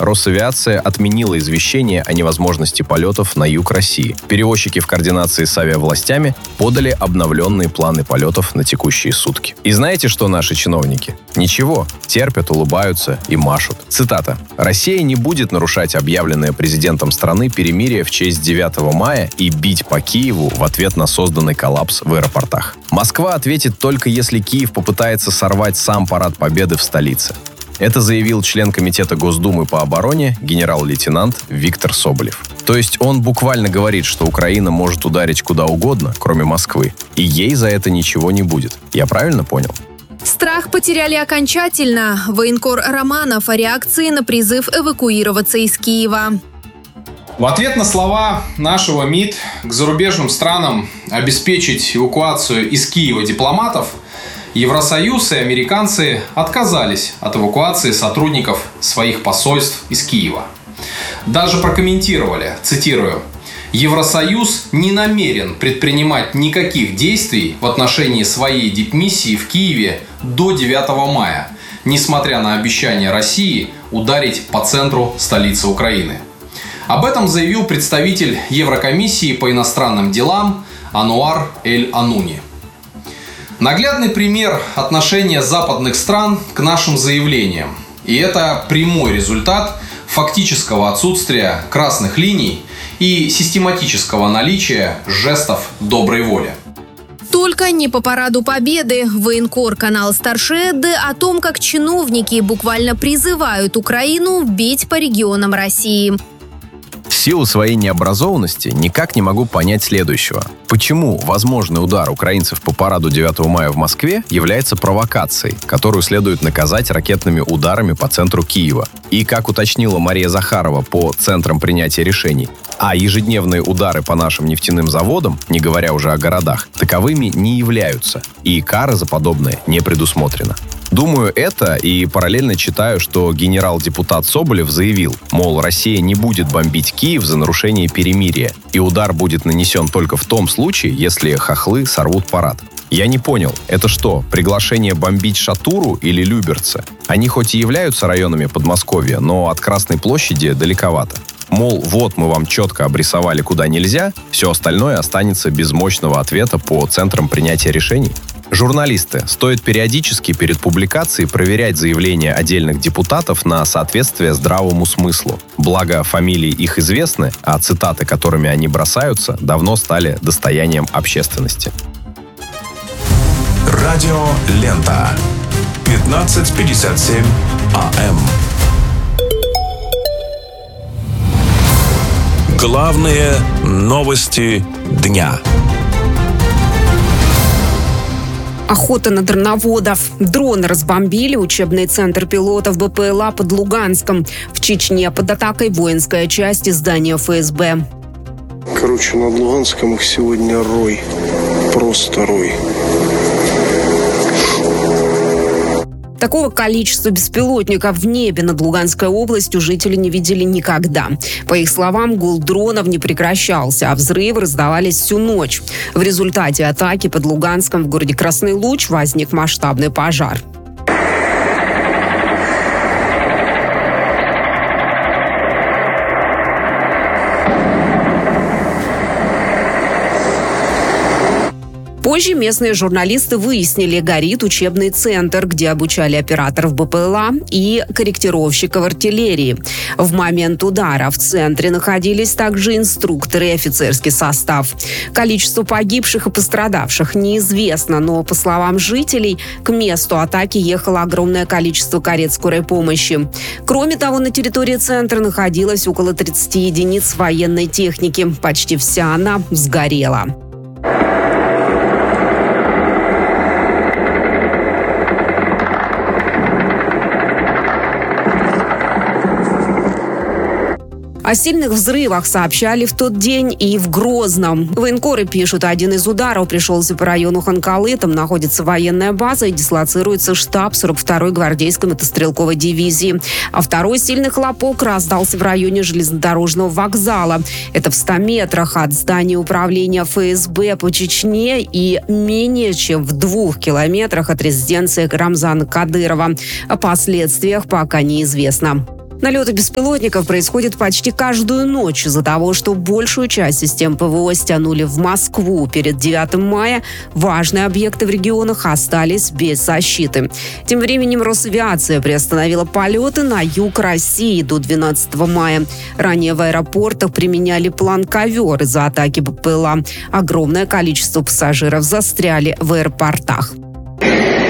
Росавиация отменила извещение о невозможности полетов на юг России. Перевозчики в координации с авиавластями подали обновленные планы полетов на текущие сутки. И знаете, что наши чиновники? Ничего, терпят, улыбаются и машут. Цитата. «Россия не будет нарушать объявленное президентом страны перемирие в честь 9 мая и бить по Киеву в ответ на созданный коллапс в аэропортах. Москва ответит только если Киев попытается сорвать сам парад Победы в столице». Это заявил член Комитета Госдумы по обороне генерал-лейтенант Виктор Соболев. То есть он буквально говорит, что Украина может ударить куда угодно, кроме Москвы, и ей за это ничего не будет. Я правильно понял? Страх потеряли окончательно. Военкор Романов о реакции на призыв эвакуироваться из Киева. В ответ на слова нашего МИД к зарубежным странам обеспечить эвакуацию из Киева дипломатов, Евросоюз и американцы отказались от эвакуации сотрудников своих посольств из Киева. Даже прокомментировали, цитирую, «Евросоюз не намерен предпринимать никаких действий в отношении своей дипмиссии в Киеве до 9 мая, несмотря на обещание России ударить по центру столицы Украины». Об этом заявил представитель Еврокомиссии по иностранным делам Ануар Эль-Ануни. Наглядный пример отношения западных стран к нашим заявлениям. И это прямой результат фактического отсутствия красных линий и систематического наличия жестов доброй воли. Только не по параду Победы. Военкор канала Старшеды о том, как чиновники буквально призывают Украину бить по регионам России. В силу своей необразованности никак не могу понять следующего. Почему возможный удар украинцев по параду 9 мая в Москве является провокацией, которую следует наказать ракетными ударами по центру Киева? И, как уточнила Мария Захарова по центрам принятия решений, а ежедневные удары по нашим нефтяным заводам, не говоря уже о городах, таковыми не являются, и кары за подобное не предусмотрено. Думаю это и параллельно читаю, что генерал-депутат Соболев заявил, мол, Россия не будет бомбить Киев за нарушение перемирия, и удар будет нанесен только в том случае, если хохлы сорвут парад. Я не понял, это что, приглашение бомбить Шатуру или Люберцы? Они хоть и являются районами Подмосковья, но от Красной площади далековато. Мол, вот мы вам четко обрисовали, куда нельзя, все остальное останется без мощного ответа по центрам принятия решений. Журналисты, стоит периодически перед публикацией проверять заявления отдельных депутатов на соответствие здравому смыслу. Благо, фамилии их известны, а цитаты, которыми они бросаются, давно стали достоянием общественности. Радио Лента. 15:57 АМ. Главные новости дня. Охота на дроноводов. Дроны разбомбили учебный центр пилотов БПЛА под Луганском. В Чечне под атакой воинская часть и здание ФСБ. Над Луганском их сегодня рой. Просто рой. Такого количества беспилотников в небе над Луганской областью жители не видели никогда. По их словам, гул дронов не прекращался, а взрывы раздавались всю ночь. В результате атаки под Луганском в городе Красный Луч возник масштабный пожар. Позже местные журналисты выяснили, горит учебный центр, где обучали операторов БПЛА и корректировщиков артиллерии. В момент удара в центре находились также инструкторы и офицерский состав. Количество погибших и пострадавших неизвестно, но, по словам жителей, к месту атаки ехало огромное количество карет скорой помощи. Кроме того, на территории центра находилось около 30 единиц военной техники. Почти вся она сгорела. О сильных взрывах сообщали в тот день и в Грозном. Военкоры пишут, один из ударов пришелся по району Ханкалы. Там находится военная база и дислоцируется штаб 42-й гвардейской мотострелковой дивизии. А второй сильный хлопок раздался в районе железнодорожного вокзала. Это в 100 метрах от здания управления ФСБ по Чечне и менее чем в 2 километрах от резиденции Рамзана Кадырова. О последствиях пока неизвестно. Налеты беспилотников происходят почти каждую ночь из-за того, что большую часть систем ПВО стянули в Москву. Перед 9 мая важные объекты в регионах остались без защиты. Тем временем Росавиация приостановила полеты на юг России до 12 мая. Ранее в аэропортах применяли план «Ковер» из-за атаки БПЛА. Огромное количество пассажиров застряли в аэропортах.